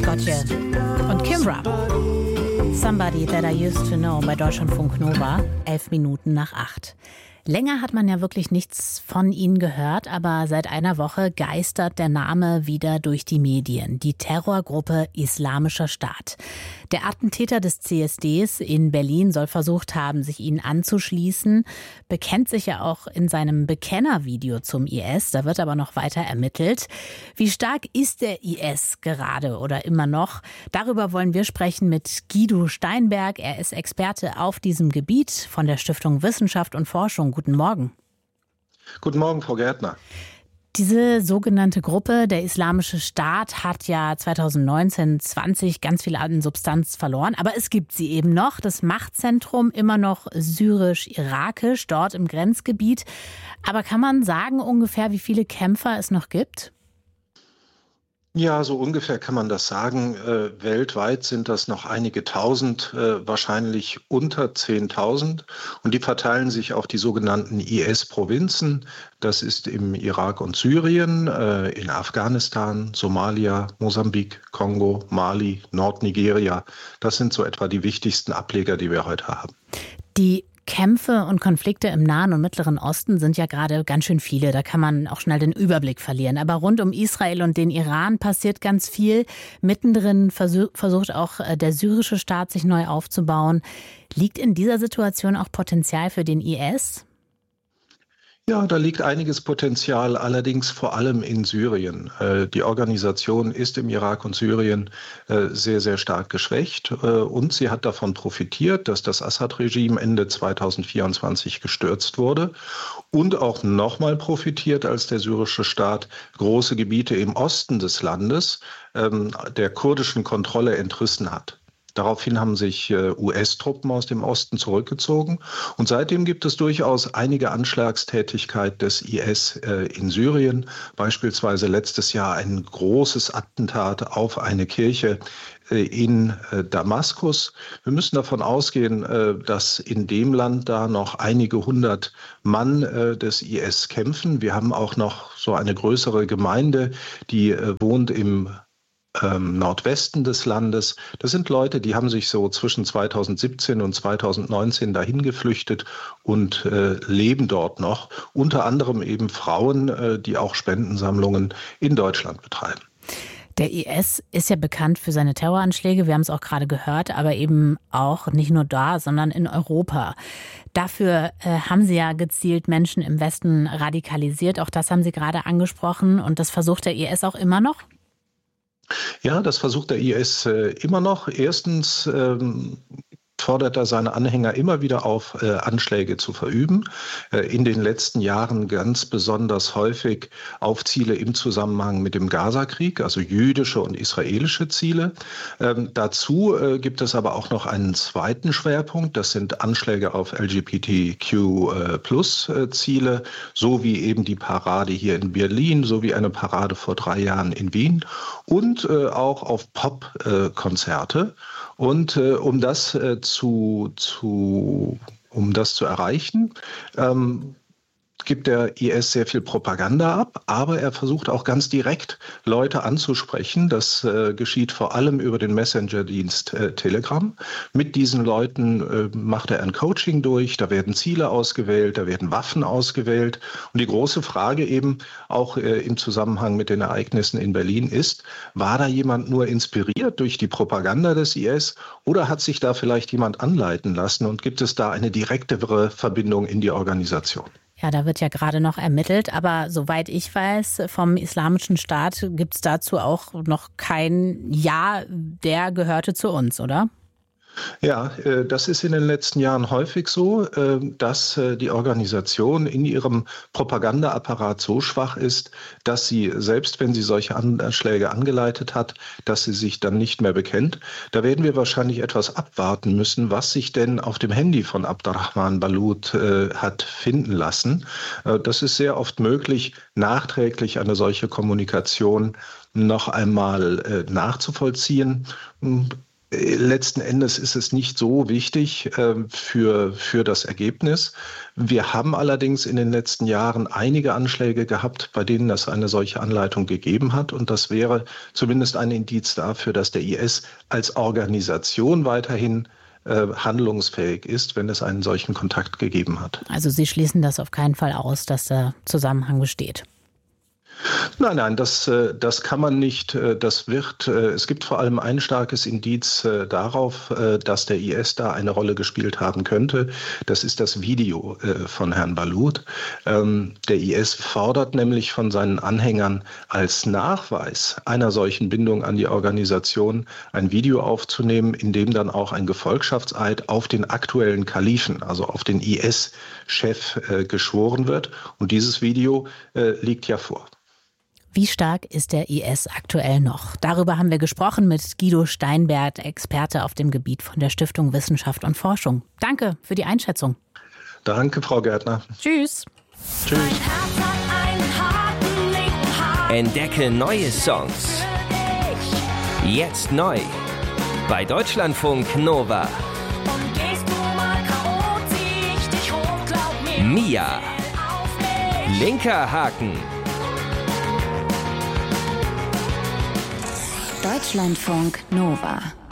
Gotye und Kimbra. Somebody That I Used to Know bei Deutschlandfunk Nova, 7:11. Länger hat man ja wirklich nichts von ihnen gehört, aber seit einer Woche geistert der Name wieder durch die Medien. Die Terrorgruppe Islamischer Staat. Der Attentäter des CSDs in Berlin soll versucht haben, sich ihnen anzuschließen, bekennt sich ja auch in seinem Bekennervideo zum IS. Da wird aber noch weiter ermittelt. Wie stark ist der IS gerade oder immer noch? Darüber wollen wir sprechen mit Guido Steinberg. Er ist Experte auf diesem Gebiet von der Stiftung Wissenschaft und Forschung. Guten Morgen. Guten Morgen, Frau Gärtner. Diese sogenannte Gruppe, der Islamische Staat, hat ja 2019/20 ganz viel an Substanz verloren. Aber es gibt sie eben noch. Das Machtzentrum immer noch syrisch-irakisch, dort im Grenzgebiet. Aber kann man sagen ungefähr, wie viele Kämpfer es noch gibt? Ja, so ungefähr kann man das sagen. Weltweit sind das noch einige tausend, wahrscheinlich unter 10.000. Und die verteilen sich auf die sogenannten IS-Provinzen. Das ist im Irak und Syrien, in Afghanistan, Somalia, Mosambik, Kongo, Mali, Nordnigeria. Das sind so etwa die wichtigsten Ableger, die wir heute haben. Die Kämpfe und Konflikte im Nahen und Mittleren Osten sind ja gerade ganz schön viele. Da kann man auch schnell den Überblick verlieren. Aber rund um Israel und den Iran passiert ganz viel. Mittendrin versucht auch der syrische Staat, sich neu aufzubauen. Liegt in dieser Situation auch Potenzial für den IS? Ja, da liegt einiges Potenzial, allerdings vor allem in Syrien. Die Organisation ist im Irak und Syrien sehr, sehr stark geschwächt und sie hat davon profitiert, dass das Assad-Regime Ende 2024 gestürzt wurde und auch nochmal profitiert, als der syrische Staat große Gebiete im Osten des Landes der kurdischen Kontrolle entrissen hat. Daraufhin haben sich US-Truppen aus dem Osten zurückgezogen. Und seitdem gibt es durchaus einige Anschlagstätigkeit des IS in Syrien. Beispielsweise letztes Jahr ein großes Attentat auf eine Kirche in Damaskus. Wir müssen davon ausgehen, dass in dem Land da noch einige hundert Mann des IS kämpfen. Wir haben auch noch so eine größere Gemeinde, die wohnt im Nordwesten des Landes. Das sind Leute, die haben sich so zwischen 2017 und 2019 dahin geflüchtet und leben dort noch. Unter anderem eben Frauen, die auch Spendensammlungen in Deutschland betreiben. Der IS ist ja bekannt für seine Terroranschläge, wir haben es auch gerade gehört, aber eben auch nicht nur da, sondern in Europa. Dafür haben sie ja gezielt Menschen im Westen radikalisiert, auch das haben Sie gerade angesprochen und das versucht der IS auch immer noch? Ja, das versucht der IS immer noch. Erstens fordert er seine Anhänger immer wieder auf, Anschläge zu verüben. In den letzten Jahren ganz besonders häufig auf Ziele im Zusammenhang mit dem Gaza-Krieg, also jüdische und israelische Ziele. Dazu gibt es aber auch noch einen zweiten Schwerpunkt. Das sind Anschläge auf LGBTQ+-Ziele, so wie eben die Parade hier in Berlin, so wie eine Parade vor 3 Jahren in Wien und auch auf Pop-Konzerte. Und um das zu erreichen, gibt der IS sehr viel Propaganda ab, aber er versucht auch ganz direkt Leute anzusprechen. Das geschieht vor allem über den Messenger-Dienst Telegram. Mit diesen Leuten macht er ein Coaching durch, da werden Ziele ausgewählt, da werden Waffen ausgewählt. Und die große Frage eben auch im Zusammenhang mit den Ereignissen in Berlin ist, war da jemand nur inspiriert durch die Propaganda des IS oder hat sich da vielleicht jemand anleiten lassen und gibt es da eine direktere Verbindung in die Organisation? Ja, da wird ja gerade noch ermittelt, aber soweit ich weiß, vom Islamischen Staat gibt es dazu auch noch kein Ja, der gehörte zu uns, oder? Ja, das ist in den letzten Jahren häufig so, dass die Organisation in ihrem Propagandaapparat so schwach ist, dass sie, selbst wenn sie solche Anschläge angeleitet hat, dass sie sich dann nicht mehr bekennt. Da werden wir wahrscheinlich etwas abwarten müssen, was sich denn auf dem Handy von Abdurrahman Balut hat finden lassen. Das ist sehr oft möglich, nachträglich eine solche Kommunikation noch einmal nachzuvollziehen. Letzten Endes ist es nicht so wichtig für das Ergebnis. Wir haben allerdings in den letzten Jahren einige Anschläge gehabt, bei denen es eine solche Anleitung gegeben hat. Und das wäre zumindest ein Indiz dafür, dass der IS als Organisation weiterhin handlungsfähig ist, wenn es einen solchen Kontakt gegeben hat. Also Sie schließen das auf keinen Fall aus, dass der Zusammenhang besteht. Nein, das kann man nicht. Es gibt vor allem ein starkes Indiz darauf, dass der IS da eine Rolle gespielt haben könnte. Das ist das Video von Herrn Balut. Der IS fordert nämlich von seinen Anhängern als Nachweis einer solchen Bindung an die Organisation ein Video aufzunehmen, in dem dann auch ein Gefolgschaftseid auf den aktuellen Kalifen, also auf den IS-Chef geschworen wird. Und dieses Video liegt ja vor. Wie stark ist der IS aktuell noch? Darüber haben wir gesprochen mit Guido Steinberg, Experte auf dem Gebiet von der Stiftung Wissenschaft und Forschung. Danke für die Einschätzung. Danke, Frau Gärtner. Tschüss. Tschüss. Entdecke neue Songs. Jetzt neu. Bei Deutschlandfunk Nova. Mia. Linker Haken. Deutschlandfunk Nova.